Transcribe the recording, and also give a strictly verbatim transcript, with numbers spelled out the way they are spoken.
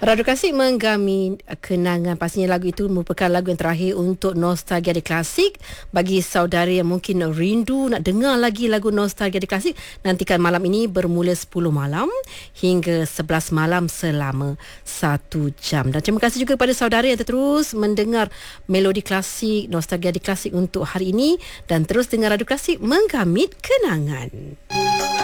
Radio Klasik menggami kenangan. Pastinya lagu itu merupakan lagu yang terakhir untuk Nostalgia di Klasik. Bagi saudara yang mungkin rindu nak dengar lagi lagu Nostalgia di Klasik, nantikan malam ini bermula sepuluh malam hingga sebelas malam selama satu jam. Dan terima kasih juga kepada saudara yang terus mendengar melodi klasik, Nostalgia di Klasik untuk hari ini, dan terus dengar Radio Klasik menggamit kenangan.